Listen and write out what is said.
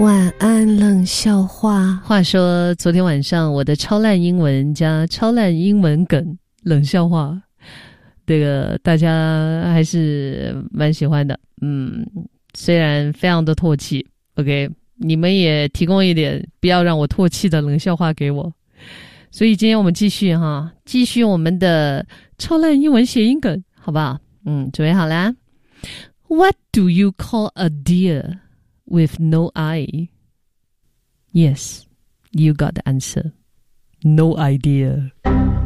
晚安冷笑话。 话说昨天晚上我的超烂英文加超烂英文梗冷笑话，这个大家还是蛮喜欢的。虽然非常的唾弃 OK， 你们也提供一点不要让我唾弃的冷笑话给我。所以今天我们继续我们的超烂英文谐音梗，好不好？准备好啦。 What do you call a deer with no eye? Yes, you got the answer. No idea.